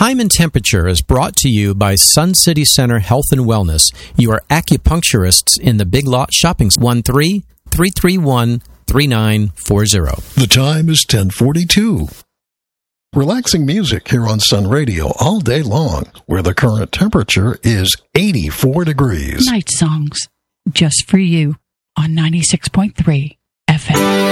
Time and Temperature is brought to you by Sun City Center Health and Wellness. You are acupuncturists in the Big Lot Shopping Center. 1-3-331-3940. The time is 10:42. Relaxing music here on Sun Radio all day long, where the current temperature is 84 degrees. Night songs, just for you, on 96.3 FM.